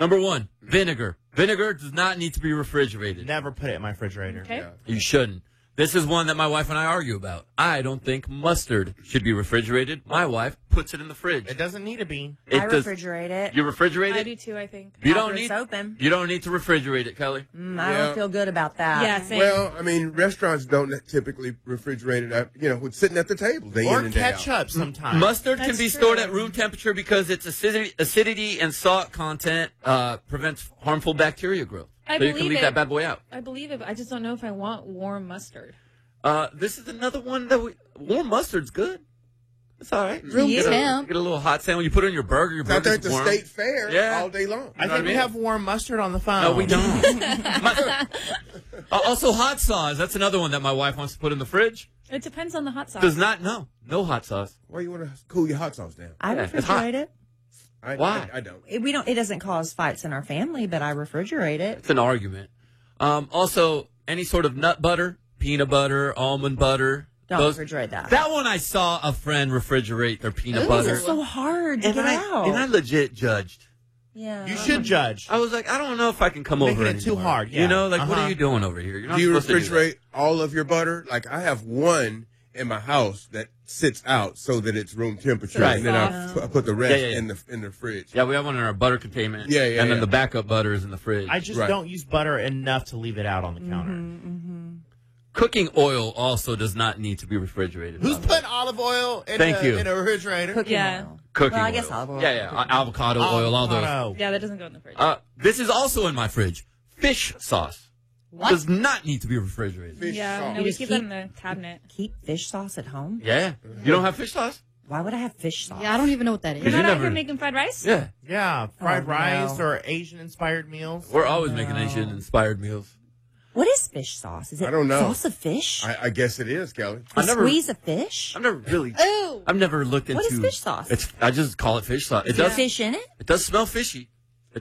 Number 1, vinegar. Vinegar does not need to be refrigerated. Never put it in my refrigerator. Okay. Yeah. You shouldn't. This is one that my wife and I argue about. I don't think mustard should be refrigerated. My wife puts it in the fridge. It doesn't need to be. It I does- refrigerate it. You refrigerate I it? do too, I think. You After don't it's need open. You don't need to refrigerate it, Kelly. I Yeah. don't feel good about that. Yeah, same. Well, I mean, restaurants don't typically refrigerate it. You know, with sitting at the table day Or in and day out. ketchup sometimes. Mustard can That's be true. stored at room temperature because its acidity and salt content prevents harmful bacteria growth. I so you can believe leave it. that bad boy out. I believe it. I just don't know if I want warm mustard. This is another one that warm mustard's good. It's all right. Room Get a temp. little hot sandwich. You put it on your burger. Your It's out there at burger's the warm. state fair Yeah. all day long. I know what think I we mean? have warm mustard on the phone. No, we don't. Also, hot sauce. That's another one that my wife wants to put in the fridge. It depends on the hot sauce. Does not. No hot sauce. Why you want to cool your hot sauce down? I Yeah, it's hot. refrigerate it. Why? I don't. We don't. It doesn't cause fights in our family, but I refrigerate it. It's an argument. Also, any sort of nut butter, peanut butter, almond butter. Don't those- refrigerate that. That one I saw a friend refrigerate their peanut Because butter. it's so hard to and get out. I legit judged. Yeah. You should judge. I was like, I don't know if I can come Making over it too anymore. hard, yeah. You know, like, what Uh-huh. are you doing over here? You're not Do you supposed to do that. refrigerate all of your butter? Like I have one in my house that sits out so that it's room temperature, Right. and then I put the rest Yeah, yeah. in the fridge. Yeah, we have one in our butter containment. Yeah, yeah, And then yeah. the backup butter is in the fridge. I just Right. don't use butter enough to leave it out on the counter. Cooking oil also does not need to be refrigerated. Who's by the way. putting olive oil in, Thank you. in a refrigerator? Cooking Yeah. oil. Cooking Well, I oil. guess olive oil. Yeah. Avocado oil, all those. Avocado. Yeah, that doesn't go in the fridge. This is also in my fridge. Fish sauce. What? Does not need to be refrigerated. Fish yeah, sauce. no, You we just keep that keep- in the cabinet. Keep fish sauce at home. Yeah. You don't have fish sauce? Why would I have fish sauce? Yeah, I don't even know what that You're is. you not out never- here making fried rice? Yeah. Yeah, fried Oh, rice no. or Asian-inspired meals. We're always making Asian-inspired meals. What is fish sauce? Is it I don't know. sauce of fish? I guess it is, Kelly. The I never- squeeze of fish? I've never really... Ooh. I've never looked into... What is fish sauce? I just call it fish sauce. It Is there does... fish in it? It does smell fishy.